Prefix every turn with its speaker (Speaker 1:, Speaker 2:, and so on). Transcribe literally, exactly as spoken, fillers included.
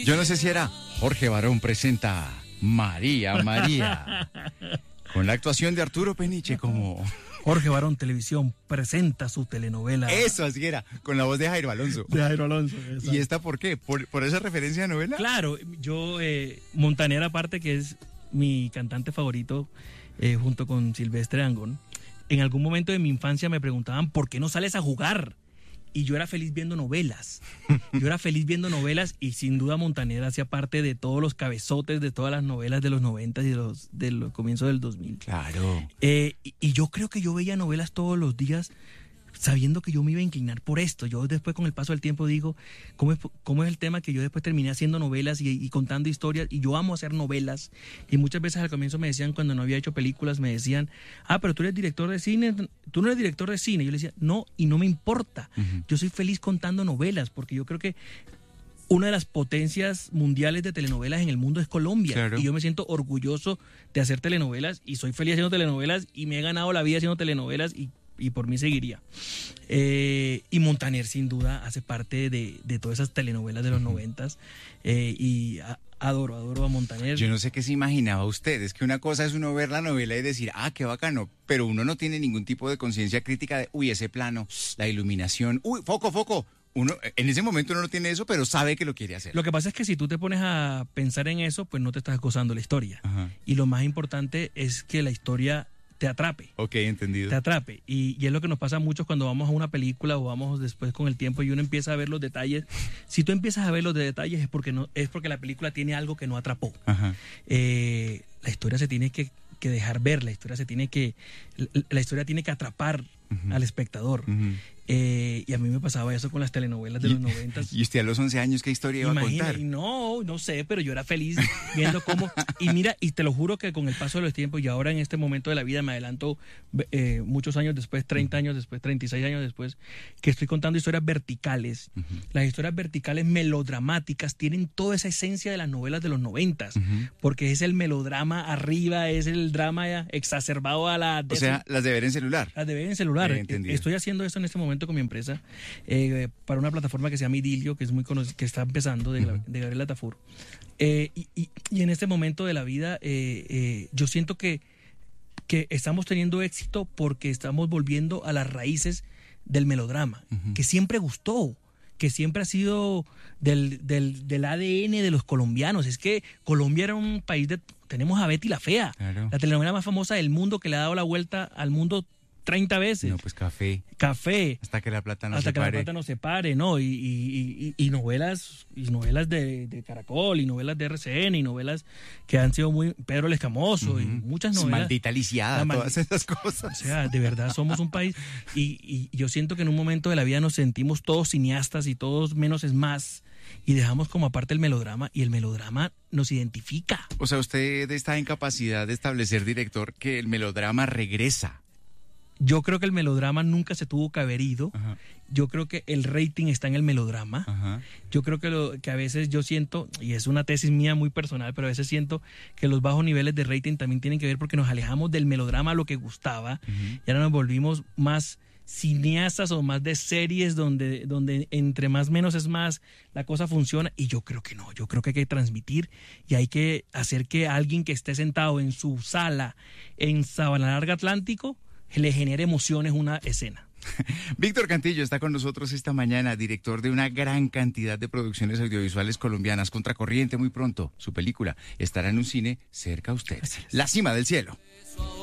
Speaker 1: Yo no sé si era Jorge Barón presenta María María, con la actuación de Arturo Peniche como...
Speaker 2: Jorge Barón Televisión presenta su telenovela.
Speaker 1: Eso, así era, con la voz de Jairo Alonso.
Speaker 2: De Jairo Alonso. Exacto.
Speaker 1: ¿Y esta por qué? ¿Por, por esa referencia de novela?
Speaker 2: Claro, yo, eh, Montaner aparte, que es mi cantante favorito, eh, junto con Silvestre Dangond, en algún momento de mi infancia me preguntaban, ¿por qué no sales a jugar? Y yo era feliz viendo novelas. Yo era feliz viendo novelas y sin duda Montaner hacía parte de todos los cabezotes de todas las novelas de los noventa y de los, de los comienzos del dos mil.
Speaker 1: Claro.
Speaker 2: Eh, y, y yo creo que yo veía novelas todos los días sabiendo que yo me iba a inclinar por esto. Yo después con el paso del tiempo digo, ¿cómo es, cómo es el tema que yo después terminé haciendo novelas y, y contando historias? Y yo amo hacer novelas. Y muchas veces al comienzo me decían, cuando no había hecho películas, me decían, ah, pero tú eres director de cine, tú no eres director de cine. Yo les decía, no, y no me importa. Uh-huh. Yo soy feliz contando novelas, porque yo creo que una de las potencias mundiales de telenovelas en el mundo es Colombia. Claro. Y yo me siento orgulloso de hacer telenovelas y soy feliz haciendo telenovelas y me he ganado la vida haciendo telenovelas y y por mí seguiría. Eh, y Montaner sin duda hace parte de, de todas esas telenovelas de los noventas eh, y a, adoro, adoro a Montaner.
Speaker 1: Yo no sé qué se imaginaba usted, es que una cosa es uno ver la novela y decir, ah, qué bacano, pero uno no tiene ningún tipo de conciencia crítica de, uy, ese plano, la iluminación, uy, foco, foco. Uno, en ese momento uno no tiene eso, pero sabe que lo quiere hacer.
Speaker 2: Lo que pasa es que si tú te pones a pensar en eso, pues no te estás gozando la historia. Ajá. Y lo más importante es que la historia te atrape.
Speaker 1: Ok, entendido.
Speaker 2: Te atrape. Y, y es lo que nos pasa a muchos cuando vamos a una película o vamos después con el tiempo y uno empieza a ver los detalles. Si tú empiezas a ver los detalles es porque no es porque la película tiene algo que no atrapó. Ajá. Eh, la historia se tiene que, que dejar ver, la historia se tiene que la, la historia tiene que atrapar uh-huh. al espectador. Uh-huh. Eh, y a mí me pasaba eso con las telenovelas de
Speaker 1: y,
Speaker 2: los noventas.
Speaker 1: ¿Y usted a los once años qué historia iba Imagina, a contar?
Speaker 2: No, no sé, pero yo era feliz viendo cómo... Y mira, y te lo juro que con el paso de los tiempos y ahora en este momento de la vida me adelanto eh, muchos años después, treinta años después, treinta y seis años después, que estoy contando historias verticales. Uh-huh. Las historias verticales melodramáticas tienen toda esa esencia de las novelas de los noventas, uh-huh. porque es el melodrama arriba, es el drama exacerbado a la...
Speaker 1: O sea, las de ver en celular.
Speaker 2: Las de ver en celular. Eh, estoy haciendo eso en este momento con mi empresa eh, para una plataforma que se llama Idilio, que es muy conocida, que está empezando, de, uh-huh. de Gabriela Tafur. Eh, y, y, y en este momento de la vida eh, eh, yo siento que, que estamos teniendo éxito porque estamos volviendo a las raíces del melodrama, uh-huh. que siempre gustó, que siempre ha sido del, del, del A D N de los colombianos. Es que Colombia era un país de... Tenemos a Betty la Fea, claro. la telenovela más famosa del mundo que le ha dado la vuelta al mundo treinta veces.
Speaker 1: No, pues Café.
Speaker 2: Café.
Speaker 1: Hasta que la plata no
Speaker 2: Hasta
Speaker 1: se
Speaker 2: que
Speaker 1: pare.
Speaker 2: la plata no se pare, ¿no? Y, y, y, y novelas, y novelas de, de Caracol, y novelas de R C N, y novelas que han sido muy... Pedro el Escamoso, uh-huh. y muchas novelas.
Speaker 1: Maldita lisiada,
Speaker 2: mal...
Speaker 1: todas esas cosas.
Speaker 2: O sea, de verdad, somos un país... Y, y yo siento que en un momento de la vida nos sentimos todos cineastas y todos menos es más, y dejamos como aparte el melodrama, y el melodrama nos identifica.
Speaker 1: O sea, usted está en capacidad de establecer, director, que el melodrama regresa.
Speaker 2: Yo creo que el melodrama nunca se tuvo que haber ido.
Speaker 1: Ajá.
Speaker 2: Yo creo que el rating está en el melodrama.
Speaker 1: Ajá.
Speaker 2: Yo creo que, lo, que a veces yo siento, y es una tesis mía muy personal, pero a veces siento que los bajos niveles de rating también tienen que ver porque nos alejamos del melodrama a lo que gustaba. Uh-huh. Y ahora nos volvimos más cineastas o más de series donde, donde entre más menos es más, la cosa funciona. Y yo creo que no, yo creo que hay que transmitir y hay que hacer que alguien que esté sentado en su sala en Sabana Larga Atlántico le genere emociones una escena.
Speaker 1: Víctor Cantillo está con nosotros esta mañana, director de una gran cantidad de producciones audiovisuales colombianas. Contracorriente, muy pronto, su película estará en un cine cerca a usted. La Cima del Cielo.